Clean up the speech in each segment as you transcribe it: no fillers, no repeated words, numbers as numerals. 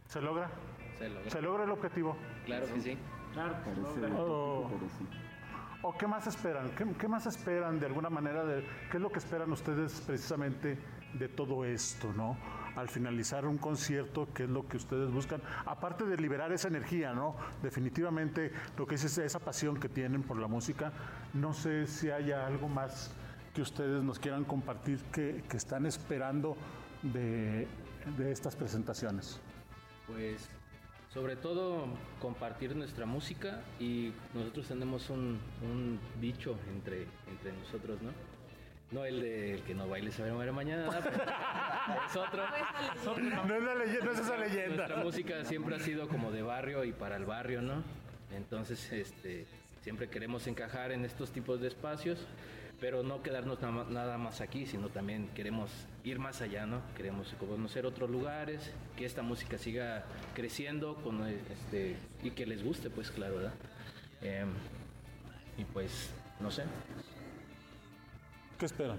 ¿Se logra? Se logra. ¿Se logra el objetivo? Claro que sí. Claro, ¿O qué más esperan? ¿Qué más esperan de alguna manera? ¿Qué es lo que esperan ustedes precisamente de todo esto, ¿no? Al finalizar un concierto, ¿qué es lo que ustedes buscan? Aparte de liberar esa energía, ¿no? Definitivamente lo que es esa pasión que tienen por la música. No sé si haya algo más que ustedes nos quieran compartir que están esperando de estas presentaciones. Pues sobre todo compartir nuestra música, y nosotros tenemos un dicho entre nosotros, ¿no? No el que no baile se muere mañana, pero es otro. No es la leyenda, no es esa leyenda. Nuestra música siempre ha sido como de barrio y para el barrio, ¿no? Entonces, siempre queremos encajar en estos tipos de espacios, pero no quedarnos nada más aquí, sino también queremos ir más allá, ¿no? Queremos conocer otros lugares, que esta música siga creciendo y que les guste, pues claro, ¿verdad? Y pues, no sé. ¿Qué esperan?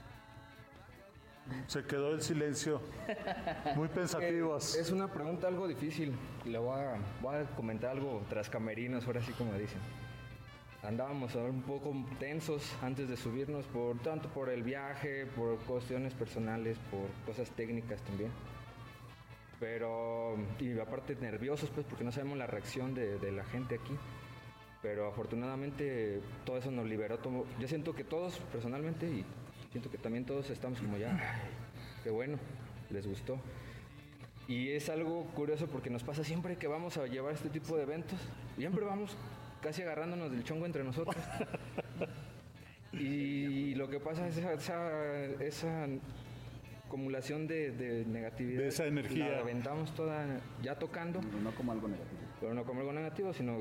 Se quedó el silencio, muy pensativos. Es una pregunta algo difícil. Le voy a comentar algo tras camerinos, ahora sí como dicen. Andábamos un poco tensos antes de subirnos, tanto por el viaje, por cuestiones personales, por cosas técnicas también. Y aparte nerviosos, pues, porque no sabemos la reacción de la gente aquí. Pero afortunadamente todo eso nos liberó. Yo siento que todos, personalmente, y siento que también todos estamos como ya, ay, qué bueno, les gustó. Y es algo curioso porque nos pasa siempre que vamos a llevar este tipo de eventos, siempre vamos casi agarrándonos del chongo entre nosotros. Y lo que pasa es esa acumulación de negatividad. De esa energía. La aventamos toda ya tocando. Pero no como algo negativo. Pero no como algo negativo, sino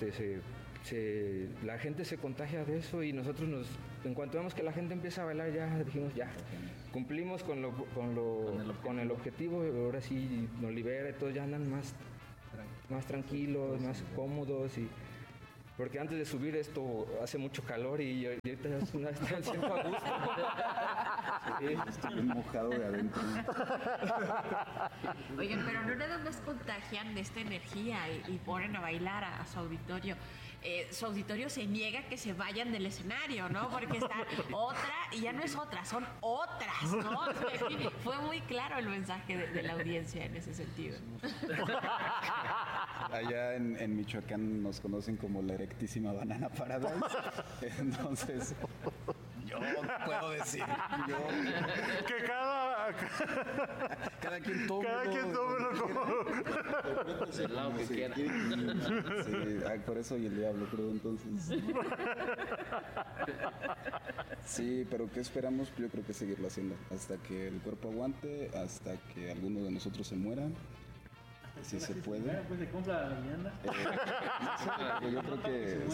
la gente se contagia de eso, y nosotros en cuanto vemos que la gente empieza a bailar, ya dijimos ya, cumplimos con el objetivo, y ahora sí nos libera y todos ya andan más tranquilos, más cómodos, porque antes de subir esto hace mucho calor y ahorita ya siento a gusto. Sí, estoy bien mojado de adentro. Oigan, pero no nada más contagian de esta energía y ponen a bailar a su auditorio. Su auditorio se niega a que se vayan del escenario, ¿no? Porque está otra, y ya no es otra, son otras, ¿no? O sea, aquí fue muy claro el mensaje de la audiencia en ese sentido. Allá en Michoacán nos conocen como la erectísima Banana Paradise. Entonces, yo puedo decir que cada quien tome el lado que quiera. Sí, por eso y el diablo, creo, entonces. Sí, pero ¿qué esperamos? Yo creo que seguirlo haciendo hasta que el cuerpo aguante, hasta que alguno de nosotros se muera. Si se puede. Pues se compra la vivienda. Yo creo que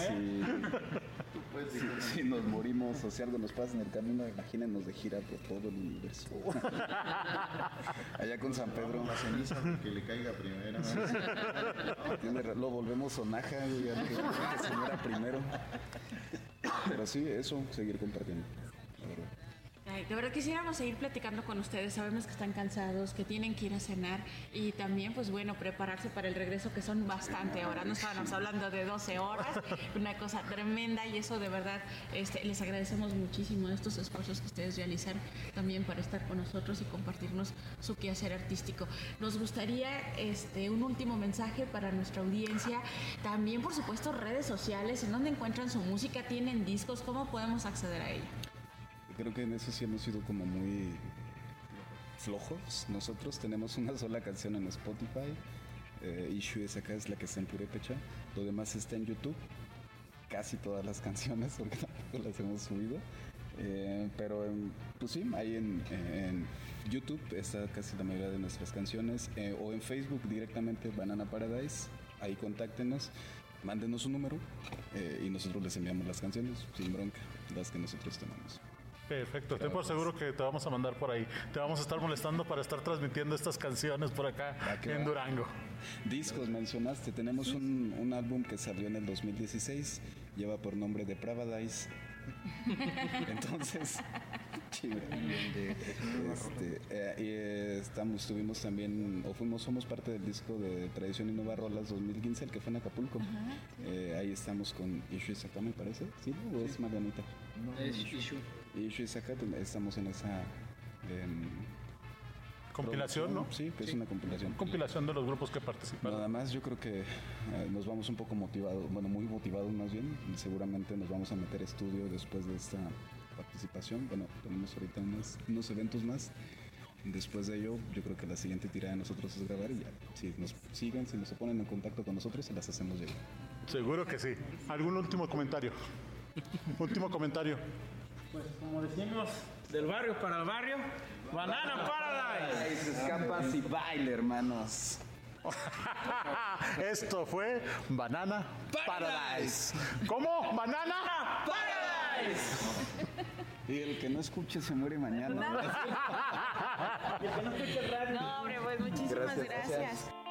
si nos morimos o si algo nos pasa en el camino, imagínenos de gira por todo el universo. Allá con San Pedro. La ceniza que le caiga primero. Lo volvemos sonaja, que se muera primero. Pero sí, eso, seguir compartiendo. Ay, de verdad quisiéramos seguir platicando con ustedes. Sabemos que están cansados, que tienen que ir a cenar y también, pues bueno, prepararse para el regreso, que son bastante horas. No estábamos hablando de 12 horas, una cosa tremenda, y eso de verdad les agradecemos muchísimo estos esfuerzos que ustedes realizan también para estar con nosotros y compartirnos su quehacer artístico. Nos gustaría un último mensaje para nuestra audiencia. También, por supuesto, redes sociales, en donde encuentran su música, tienen discos, ¿cómo podemos acceder a ella? Creo que en eso sí hemos sido como muy flojos. Nosotros tenemos una sola canción en Spotify. Issue es acá, es la que está en Purépecha. Lo demás está en YouTube. Casi todas las canciones, porque tampoco las hemos subido. Pero pues sí, ahí en YouTube está casi la mayoría de nuestras canciones. O en Facebook directamente, Banana Paradise. Ahí contáctenos, mándenos un número y nosotros les enviamos las canciones sin bronca, las que nosotros tenemos. Perfecto, ten por seguro que te vamos a mandar por ahí. Te vamos a estar molestando para estar transmitiendo estas canciones por acá en Durango. Discos mencionaste, tenemos un álbum que salió en el 2016, lleva por nombre de Paradise. Entonces, Sí, estuvimos también, somos parte del disco de Tradición y Nueva Rolas 2015, el que fue en Acapulco. Ahí estamos con Ishu Isaka, me parece, ¿sí? ¿O es Margarita? No, es Ishu. Ishu Isaka, estamos en esa... compilación, ¿no? Sí, es una compilación. Compilación de los grupos que participaron. Nada más, yo creo que nos vamos un poco motivados, bueno, muy motivados más bien. Seguramente nos vamos a meter a estudio después de esta participación. Bueno, tenemos ahorita unos eventos más. Después de ello, yo creo que la siguiente tirada de nosotros es grabar y ya. Si nos siguen, si nos se ponen en contacto con nosotros, se las hacemos llegar. Seguro que sí. ¿Algún último comentario? Último comentario. Pues como decimos, del barrio para el barrio, Banana Paradise. Escapas y baile, hermanos. Esto fue Banana Paradise. ¿Cómo? ¿Banana Paradise. Y el que no escuche se muere mañana. No, hombre, pues muchísimas gracias.